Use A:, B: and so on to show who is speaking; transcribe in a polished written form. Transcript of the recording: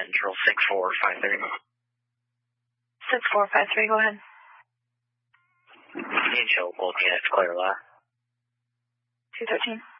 A: Central 6453.
B: 6453, go ahead.
A: 念求过天 clear 啦。
B: 213.